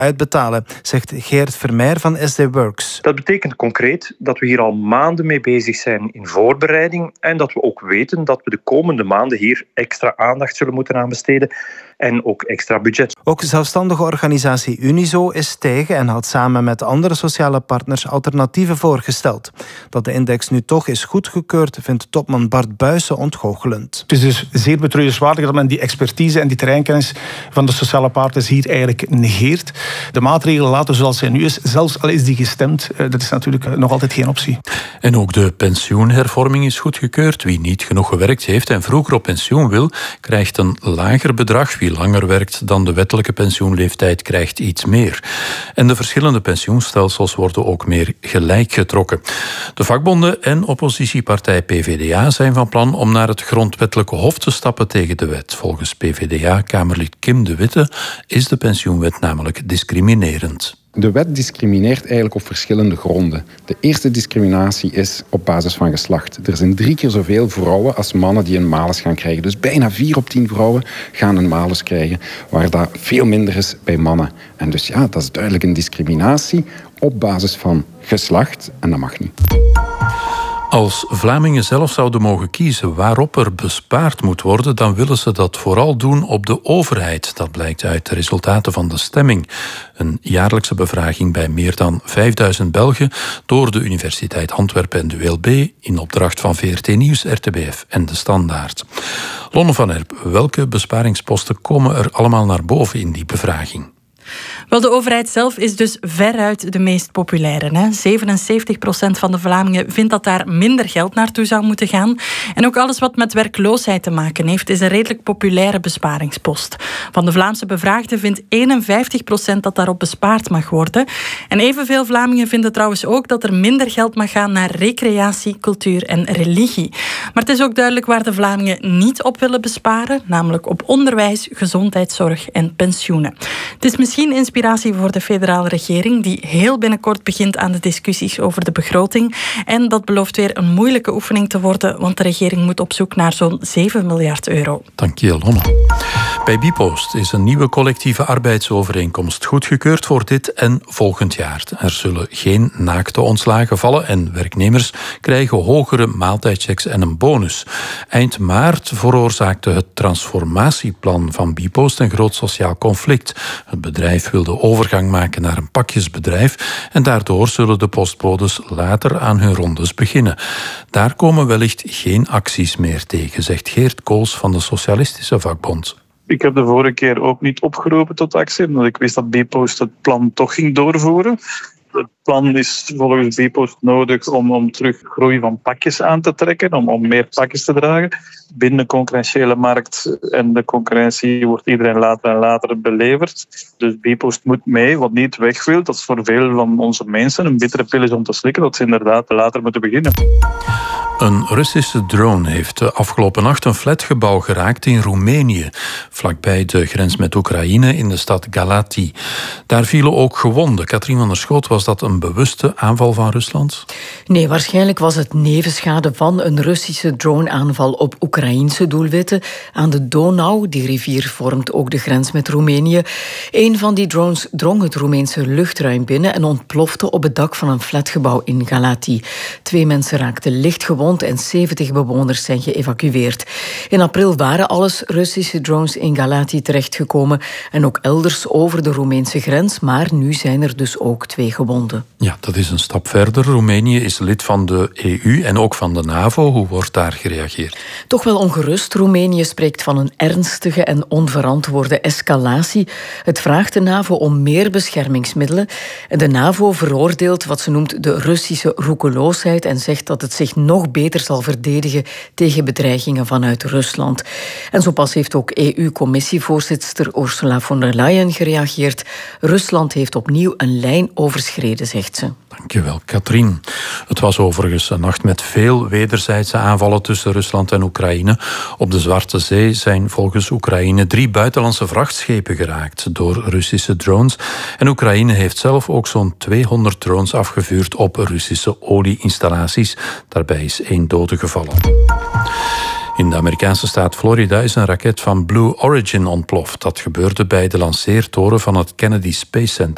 uitbetalen, zegt Geert Vermeer van SD Works. Dat betekent concreet dat we hier al maanden mee bezig zijn in voorbereiding en dat we ook weten dat we de komende maanden hier extra aandacht zullen moeten aan besteden en ook extra budget. Ook zelfstandige organisatie Unizo is tegen en had samen met andere sociale partners alternatieven voorgesteld. Dat de index nu toch is goedgekeurd, vindt topman Bart Buijsen ontgoochelend. Het is dus zeer betreurenswaardig dat men die expertise en die terreinkennis van de sociale partners hier eigenlijk negeert. De maatregelen laten zoals zij nu is, zelfs al is die gestemd, dat is natuurlijk nog altijd geen optie. En ook de pensioenhervorming is goedgekeurd. Wie niet genoeg gewerkt heeft en vroeger op pensioen wil, krijgt een lager bedrag. Wie langer werkt dan de wettelijke pensioenleeftijd krijgt iets meer. En de verschillende pensioenstelsels worden ook meer gelijk getrokken. De vakbonden en oppositiepartij PvdA zijn van plan om naar het grondwettelijke hof te stappen tegen de wet. Volgens PvdA-kamerlid Kim de Witte is de pensioenwet namelijk discriminerend. De wet discrimineert eigenlijk op verschillende gronden. De eerste discriminatie is op basis van geslacht. Er zijn 3 keer zoveel vrouwen als mannen die een malus gaan krijgen. Dus bijna 4 op 10 vrouwen gaan een malus krijgen, waar dat veel minder is bij mannen. En dus ja, dat is duidelijk een discriminatie op basis van geslacht en dat mag niet. Als Vlamingen zelf zouden mogen kiezen waarop er bespaard moet worden, dan willen ze dat vooral doen op de overheid. Dat blijkt uit de resultaten van de stemming. Een jaarlijkse bevraging bij meer dan 5000 Belgen door de Universiteit Antwerpen en de ULB in opdracht van VRT Nieuws, RTBF en De Standaard. Lonne van Erp, welke besparingsposten komen er allemaal naar boven in die bevraging? Wel, de overheid zelf is dus veruit de meest populaire. 77% van de Vlamingen vindt dat daar minder geld naartoe zou moeten gaan. En ook alles wat met werkloosheid te maken heeft, is een redelijk populaire besparingspost. Van de Vlaamse bevraagden vindt 51% dat daarop bespaard mag worden. En evenveel Vlamingen vinden trouwens ook dat er minder geld mag gaan naar recreatie, cultuur en religie. Maar het is ook duidelijk waar de Vlamingen niet op willen besparen, namelijk op onderwijs, gezondheidszorg en pensioenen. Het is misschien inspiratie voor de federale regering, die heel binnenkort begint aan de discussies over de begroting. En dat belooft weer een moeilijke oefening te worden, want de regering moet op zoek naar zo'n 7 miljard euro. Dank je, Lonne. Bij Bipost is een nieuwe collectieve arbeidsovereenkomst goedgekeurd voor dit en volgend jaar. Er zullen geen naakte ontslagen vallen en werknemers krijgen hogere maaltijdchecks en een bonus. Eind maart veroorzaakte het transformatieplan van Bipost een groot sociaal conflict. Het bedrijf wil de overgang maken naar een pakjesbedrijf en daardoor zullen de postbodes later aan hun rondes beginnen. Daar komen wellicht geen acties meer tegen, zegt Geert Kools van de Socialistische Vakbond. Ik heb de vorige keer ook niet opgeroepen tot actie, omdat ik wist dat Bipost het plan toch ging doorvoeren. Het plan is volgens Bipost nodig om terug groei van pakjes aan te trekken, om meer pakjes te dragen. Binnen de concurrentiële markt en de concurrentie wordt iedereen later en later beleverd. Dus Bipost moet mee, wat niet weg wil. Dat is voor veel van onze mensen een bittere pil is om te slikken, dat ze inderdaad later moeten beginnen. Een Russische drone heeft de afgelopen nacht een flatgebouw geraakt in Roemenië, vlakbij de grens met Oekraïne in de stad Galati. Daar vielen ook gewonden. Katrien van der Schoot, was dat een bewuste aanval van Rusland? Nee, waarschijnlijk was het nevenschade van een Russische droneaanval op Oekraïense doelwitten aan de Donau. Die rivier vormt ook de grens met Roemenië. Een van die drones drong het Roemeense luchtruim binnen en ontplofte op het dak van een flatgebouw in Galati. 2 mensen raakten licht gewond en 70 bewoners zijn geëvacueerd. In april waren alles Russische drones in Galati terechtgekomen en ook elders over de Roemeense grens, maar nu zijn er dus ook 2 gewonden. Ja, dat is een stap verder. Roemenië is lid van de EU en ook van de NAVO. Hoe wordt daar gereageerd? Toch wel ongerust. Roemenië spreekt van een ernstige en onverantwoorde escalatie. Het vraagt de NAVO om meer beschermingsmiddelen. De NAVO veroordeelt wat ze noemt de Russische roekeloosheid en zegt dat het zich nog beter zal verdedigen tegen bedreigingen vanuit Rusland. En zo pas heeft ook EU-commissievoorzitter Ursula von der Leyen gereageerd. Rusland heeft opnieuw een lijn overschreden, zegt ze. Dankjewel, Katrien. Het was overigens een nacht met veel wederzijdse aanvallen tussen Rusland en Oekraïne. Op de Zwarte Zee zijn volgens Oekraïne 3 buitenlandse vrachtschepen geraakt door Russische drones. En Oekraïne heeft zelf ook zo'n 200 drones afgevuurd op Russische olieinstallaties. Daarbij is 1 dode gevallen. In de Amerikaanse staat Florida is een raket van Blue Origin ontploft. Dat gebeurde bij de lanceertoren van het Kennedy Space Center.